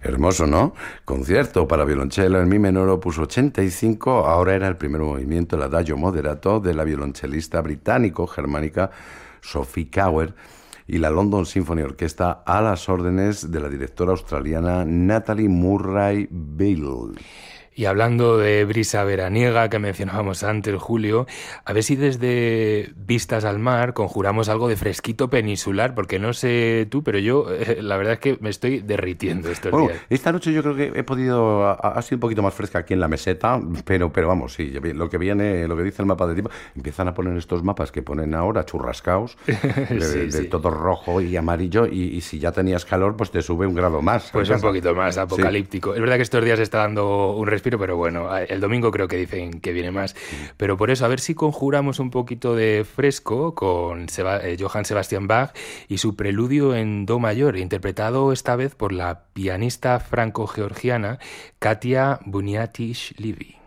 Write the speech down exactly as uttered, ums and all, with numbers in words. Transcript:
Hermoso, ¿no? Concierto para violonchelo en mi menor opus ochenta y cinco. Ahora era el primer movimiento, el adagio moderato, de la violonchelista británico-germánica Sophie Cowell, y la London Symphony Orchestra a las órdenes de la directora australiana Natalie Murray Beale. Y hablando de brisa veraniega que mencionábamos antes, Julio, a ver si desde Vistas al Mar conjuramos algo de fresquito peninsular, porque no sé tú, pero yo eh, la verdad es que me estoy derritiendo estos Bueno, días. esta noche yo creo que he podido, ha, ha sido un poquito más fresca aquí en la meseta, pero, pero vamos, sí, lo que viene, lo que dice el mapa de tiempo, empiezan a poner estos mapas que ponen ahora churrascaos, de, sí, de sí. todo rojo y amarillo, y, y si ya tenías calor, pues te sube un grado más. Pues un poquito más apocalíptico. Sí. Es verdad que estos días está dando un respiro, pero bueno, el domingo creo que dicen que viene más. Pero por eso, a ver si conjuramos un poquito de fresco con Seba, eh, Johann Sebastian Bach y su preludio en do mayor, interpretado esta vez por la pianista franco-georgiana Katia Buniatish-Levy.